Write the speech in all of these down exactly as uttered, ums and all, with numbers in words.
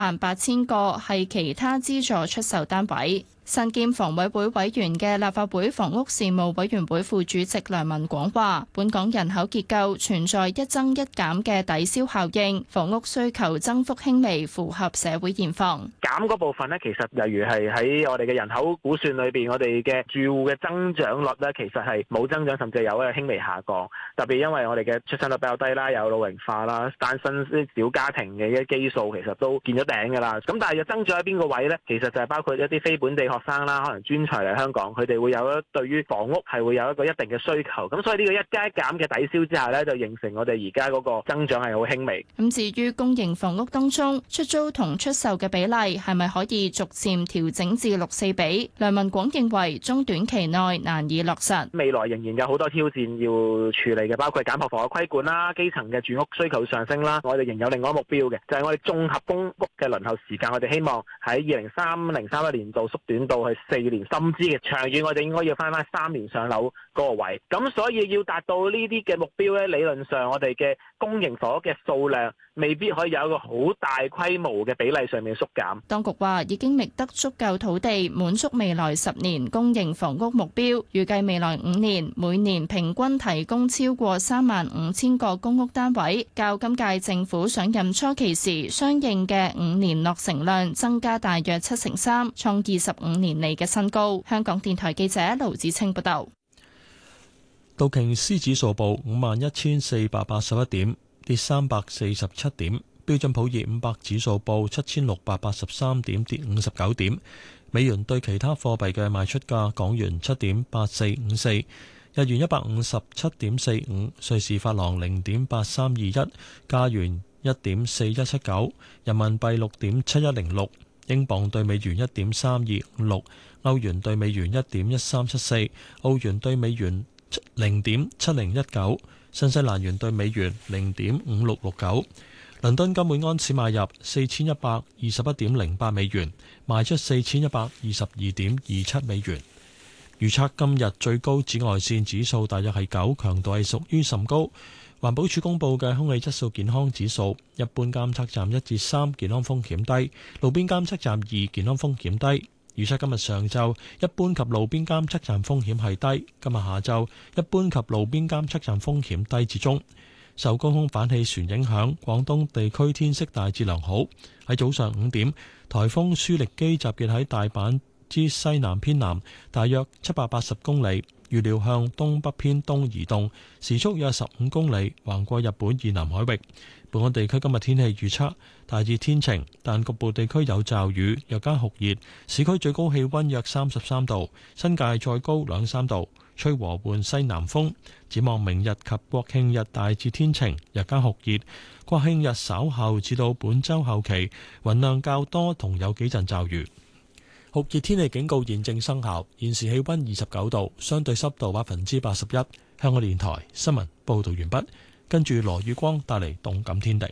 萬八千個係其他資助出售單位。身兼房委會委員嘅立法會房屋事務委員會副主席梁文廣話，本港人口結構存在一增一減嘅抵消效應，房屋需求增幅輕微，符合社會現況。 減嗰部分呢，其實例如係喺我哋嘅人口估算裏邊，我哋嘅住戶嘅增長率呢，其實係冇增長，甚至有一個輕微下降。特別因為我哋嘅出生率比較低啦，有老齡化啦，單身啲小家庭嘅一啲基數其實都見咗頂㗎啦。咁但係又增長喺邊個位呢？其實就係包括一啲非本地學生啦，可能專才嚟香港，佢哋會有一對於房屋係會有一個一定嘅需求，咁所以呢個一加一減嘅抵消之下呢，就形成我哋而家嗰個增長係好輕微。 咁至於公營房屋當中出租同出售嘅比例係咪可以逐漸調整至六四比？梁文廣認為中短期內難以落實， 未來仍然有好多挑戰要處理嘅，包括簡樸房嘅規管啦、基層嘅住屋需求上升啦，我哋仍有另外一個目標嘅，就係我哋綜合公屋嘅輪候時間，我哋希望喺二零三零三一年度縮短到去四年，甚至嘅長遠，我哋應該要翻翻三年上樓嗰個位。咁所以要達到呢啲嘅目標咧，理論上我哋嘅公營房屋嘅數量未必可以有一個好大規模嘅比例上面縮減。 當局話已經覓得足夠土地滿足未來十年公營房屋目標，預計未來五年每年平均提供超過三萬五千個公屋單位，較今屆政府上任初期時相應嘅五年落成量增加大約七成三，創二十五年嚟嘅新高。香港電台記者盧子清報道。 道瓊斯指數報五萬一千四百八十一點，跌三百四十七點。標準普爾五百指數報七千六百八十三點，跌五十九點。美元對其他貨幣嘅賣出價：港元七點八四五四，日元一百五十七點四五，瑞士法郎零點八三二一，加元一點四一七九，人民幣六點七一零六，英鎊對美元一點三二五六，歐元對美元一點一三七四，澳元對美元零點七零一九，新西蘭元對美元零點五六六九。倫敦金每安士買入四千一百二十一點零八美元，賣出四千一百二十二點二七美元。預測今日最高紫外線指數大約係九，強度係屬於甚高。環保署公布嘅空氣質素健康指數，一般監測站一至三，健康風險低；路邊監測站二，健康風險低。預測今日上晝一般及路邊監測站風險係低，今日下晝一般及路邊監測站風險低至中。受高空反氣旋影響，廣東地區天色大致良好。喺早上五點，颱風舒力基集結喺大阪之西南偏南，大約七百八十公里，預料向東北偏東移動，時速約十五公里，橫過日本以南海域。本港地區今日天氣預測大致天晴，但局部地區有驟雨，日間酷熱，市區最高氣溫約三十三度，新界再高兩三度，吹和緩西南風。展望明日及國慶日大致天晴，日間酷熱。國慶日稍後至到本週後期雲量較多，同有幾陣驟雨。酷熱天氣警告現正生效，現時氣溫二十九度，相對濕度百分之八十一。香港電台新聞報道完畢。跟住羅宇光帶嚟動感天地。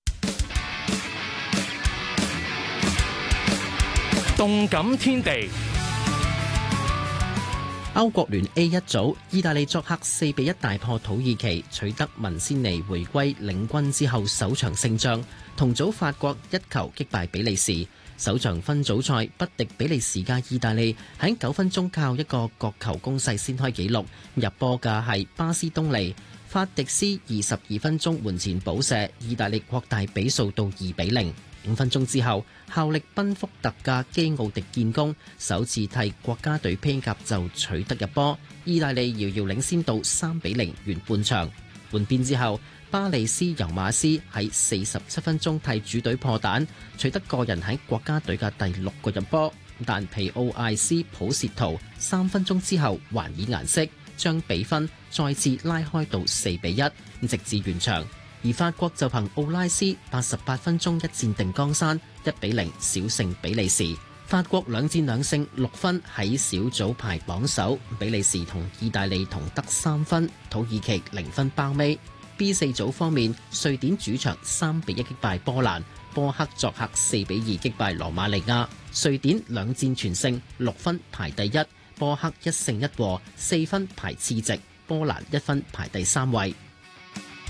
動感天地，歐國聯 A 一組，意大利作客四比一大破土耳其，取得文仙尼回歸領軍之後首場勝仗。同組法國一球擊敗比利時。首場分組賽不敵比利時嘅意大利喺九分鐘靠一個角球攻勢先開紀錄，入波嘅係巴斯東尼。法迪斯二十二分鐘門前補射，意大利擴大比數到二比零。五分鐘之後，效力賓福特嘅基奧迪建功，首次替國家隊披甲就取得入波，意大利遙遙領先到三比零完半場。換邊之後，巴利斯尤馬斯喺四十七分鐘替主隊破蛋，取得個人喺國家隊嘅第六個入波。但皮奧艾斯普切圖三分鐘之後還以顏色，將比分再次拉開到四比一，直至完場。而法國就憑奧拉斯八十八分鐘一戰定江山，一比零小勝比利時。法國兩戰兩勝六分，喺小組排榜首。比利時同意大利同得三分，土耳其零分包尾。B 四組方面，瑞典主場三比一擊敗波蘭，波克作客四比二擊敗羅馬尼亞。瑞典兩戰全勝六分排第一，波克一勝一和四分排次席，波蘭一分排第三位。